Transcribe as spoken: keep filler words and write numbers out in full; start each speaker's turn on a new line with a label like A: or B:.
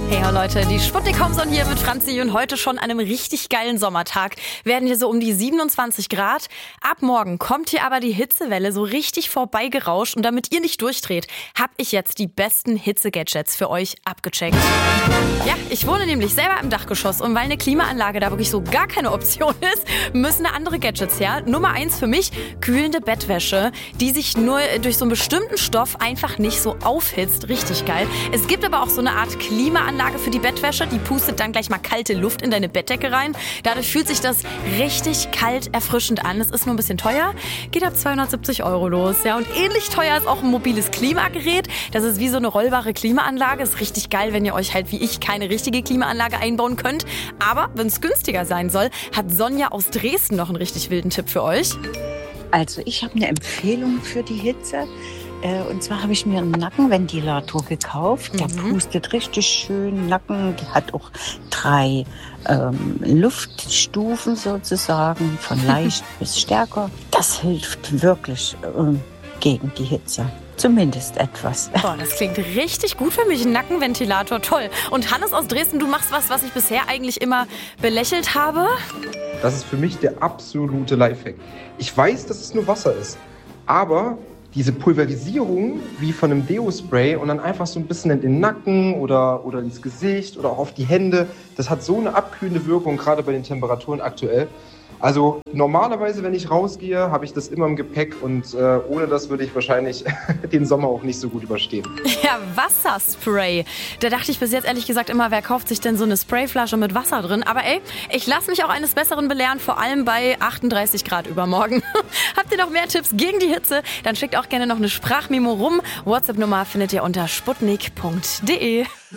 A: Hey ho Leute, die Sputnik Homezone hier mit Franzi und heute schon an einem richtig geilen Sommertag werden hier so um die siebenundzwanzig Grad. Ab morgen kommt hier aber die Hitzewelle so richtig vorbeigerauscht und damit ihr nicht durchdreht, habe ich jetzt die besten Hitze-Gadgets für euch abgecheckt. Ja, ich wohne nämlich selber im Dachgeschoss und weil eine Klimaanlage da wirklich so gar keine Option ist, müssen da andere Gadgets her. Nummer eins für mich, kühlende Bettwäsche, die sich nur durch so einen bestimmten Stoff einfach nicht so aufhitzt. Richtig geil. Es gibt aber auch so eine Art Klimaanlage für die Bettwäsche, die pustet dann gleich mal kalte Luft in deine Bettdecke rein. Dadurch fühlt sich das richtig kalt erfrischend an. Es ist nur ein bisschen teuer, geht ab zweihundertsiebzig Euro los. Ja, und ähnlich teuer ist auch ein mobiles Klimagerät. Das ist wie so eine rollbare Klimaanlage. Ist richtig geil, wenn ihr euch halt wie ich keine richtige Klimaanlage einbauen könnt. Aber wenn es günstiger sein soll, hat Sonja aus Dresden noch einen richtig wilden Tipp für euch.
B: Also ich habe eine Empfehlung für die Hitze. Und zwar habe ich mir einen Nackenventilator gekauft. Der mhm. pustet richtig schön Nacken. Der hat auch drei ähm, Luftstufen sozusagen, von leicht bis stärker. Das hilft wirklich ähm, gegen die Hitze. Zumindest etwas.
A: Boah, das klingt richtig gut für mich, ein Nackenventilator, toll. Und Hannes aus Dresden, du machst was, was ich bisher eigentlich immer belächelt habe?
C: Das ist für mich der absolute Lifehack. Ich weiß, dass es nur Wasser ist, aber diese Pulverisierung wie von einem Deo-Spray und dann einfach so ein bisschen in den Nacken oder, oder ins Gesicht oder auch auf die Hände, das hat so eine abkühlende Wirkung, gerade bei den Temperaturen aktuell. Also normalerweise, wenn ich rausgehe, habe ich das immer im Gepäck und äh, ohne das würde ich wahrscheinlich den Sommer auch nicht so gut überstehen.
A: Ja, Wasserspray. Da dachte ich bis jetzt ehrlich gesagt immer, wer kauft sich denn so eine Sprayflasche mit Wasser drin? Aber ey, ich lasse mich auch eines Besseren belehren, vor allem bei achtunddreißig Grad übermorgen. Habt ihr noch mehr Tipps gegen die Hitze? Dann schickt auch gerne noch eine Sprachmemo rum. WhatsApp-Nummer findet ihr unter sputnik punkt de.